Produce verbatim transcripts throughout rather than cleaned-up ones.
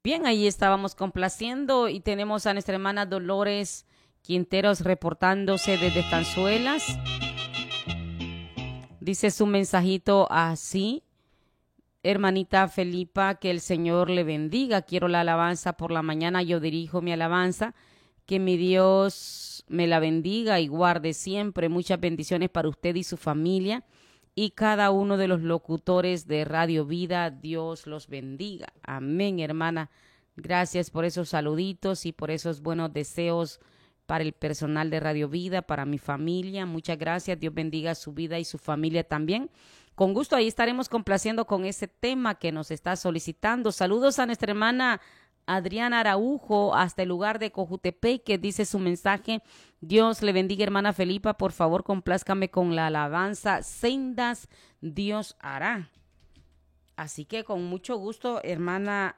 Bien, ahí estábamos complaciendo y tenemos a nuestra hermana Dolores Quinteros reportándose desde Estanzuelas. Dice su mensajito así: hermanita Felipa, que el Señor le bendiga. Quiero la alabanza por la mañana. Yo dirijo mi alabanza. Que mi Dios me la bendiga y guarde siempre. Muchas bendiciones para usted y su familia y cada uno de los locutores de Radio Vida. Dios los bendiga. Amén, hermana. Gracias por esos saluditos y por esos buenos deseos para el personal de Radio Vida, para mi familia. Muchas gracias. Dios bendiga su vida y su familia también. Con gusto, ahí estaremos complaciendo con ese tema que nos está solicitando. Saludos a nuestra hermana Adriana Araujo, hasta el lugar de Cojutepeque, que dice su mensaje: Dios le bendiga, hermana Felipa. Por favor, complázcame con la alabanza Sendas Dios hará. Así que con mucho gusto, hermana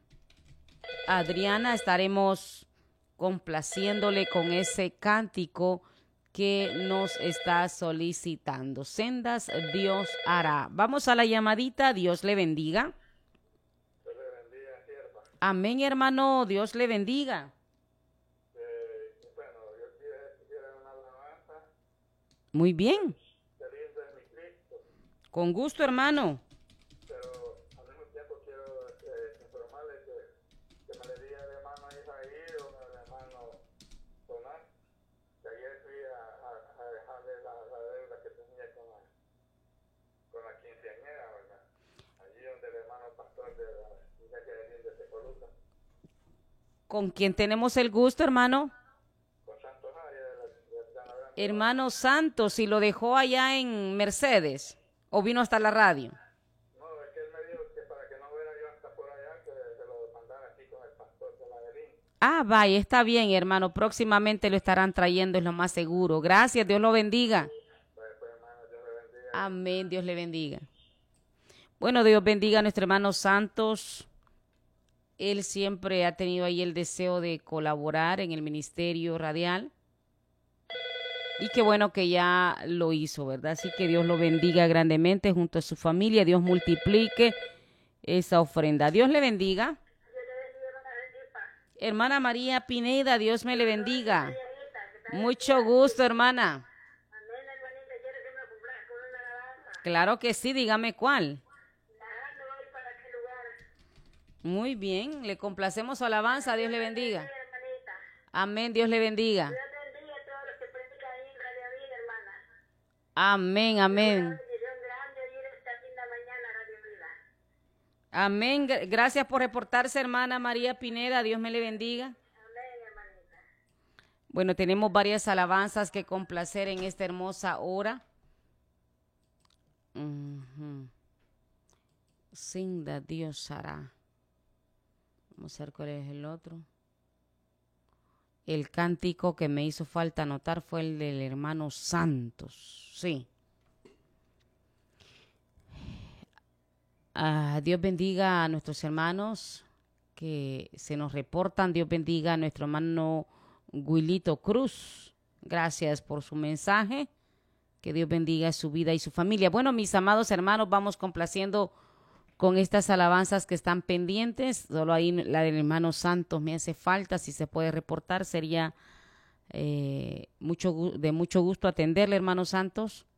Adriana, estaremos complaciéndole con ese cántico que nos está solicitando. Sendas Dios hará. Vamos a la llamadita. Dios le bendiga. Dios le bendiga, sierva. Amén, hermano. Dios le bendiga. Eh, bueno, yo quiero, quiero una alabanza. Muy bien. Qué lindo es mi Cristo. Con gusto, hermano. Pero al mismo tiempo quiero eh, informarle que, que me le di al hermano Israel o al hermano Tomás, que ayer fui a, a, a dejarle la, la deuda que tenía con la, con la quinceañera, ¿verdad? Allí donde el hermano pastor de la iglesia de Lindo se coloca. ¿Con quién tenemos el gusto, hermano? Con Santos Arias de la, de la Navidad. Hermano Santos, ¿y lo dejó allá en Mercedes o vino hasta la radio? No, es que él me dijo que para que no fuera yo hasta por allá, que se lo mandara aquí con el pastor de la Belín. Ah, vaya, está bien, hermano. Próximamente lo estarán trayendo, es lo más seguro. Gracias, Dios lo bendiga. Pues, pues hermano, Dios le bendiga. Amén, Dios le bendiga. Bueno, Dios bendiga a nuestro hermano Santos. Él siempre ha tenido ahí el deseo de colaborar en el ministerio radial. Y qué bueno que ya lo hizo, ¿verdad? Así que Dios lo bendiga grandemente junto a su familia. Dios multiplique esa ofrenda. Dios le bendiga. Hermana María Pineda, Dios me le bendiga. Mucho gusto, hermana. Claro que sí, dígame cuál. Muy bien, le complacemos su alabanza. Dios le bendiga. Amén, Dios le bendiga. Amén, amén. Amén. Gracias por reportarse, hermana María Pineda. Dios me le bendiga. Bueno, tenemos varias alabanzas que complacer en esta hermosa hora. Uh-huh. Sinda Dios hará. Vamos a ver cuál es el otro. El cántico que me hizo falta anotar fue el del hermano Santos. Sí. Ah, Dios bendiga a nuestros hermanos que se nos reportan. Dios bendiga a nuestro hermano Guilito Cruz. Gracias por su mensaje. Que Dios bendiga su vida y su familia. Bueno, mis amados hermanos, vamos complaciendo con estas alabanzas que están pendientes. Solo ahí la del hermano Santos me hace falta. Si se puede reportar, sería eh, mucho, de mucho gusto atenderle, hermano Santos.